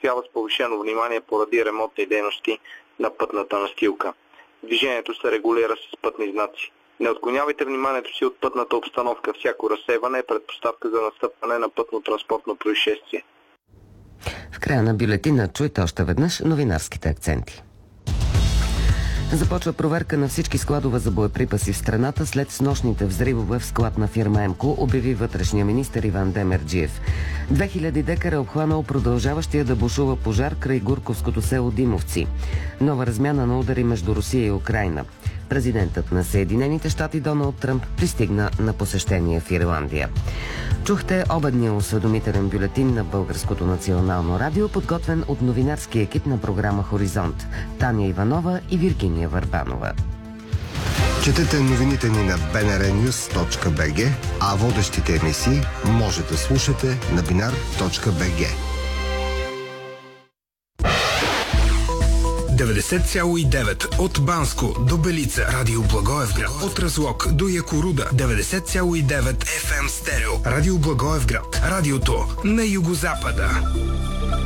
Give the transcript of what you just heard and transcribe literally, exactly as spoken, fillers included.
осветява с повишено внимание поради ремонтни дейности на пътната настилка. Движението се регулира с пътни знаци. Не отклонявайте вниманието си от пътната обстановка. Всяко разсейване е предпоставка за настъпване на пътно-транспортно происшествие. В края на бюлетина чуйте още веднъж новинарските акценти. Започва проверка на всички складове за боеприпаси в страната след снощните взривове в склад на фирма Емко, обяви вътрешния министър Иван Демерджиев. две хиляди декара е обхванал продължаващия да бушува пожар край Гурковското село Димовци. Нова размяна на удари между Русия и Украйна. Президентът на Съединените щати Доналд Тръмп пристигна на посещение в Ирландия. Чухте обедния осведомителен бюлетин на Българското национално радио, подготвен от новинарски екип на програма Хоризонт. Таня Иванова и Виргиния Върбанова. Четете новините ни на би ен ар нюз точка би джи, а водещите емисии може да слушате на бинар точка би джи. деветдесет цяло и девет от Банско до Белица, Радио Благоевград, от Разлог до Якоруда, деветдесет цяло и девет еф ем стерео, Радио Благоевград, радиото на югозапада.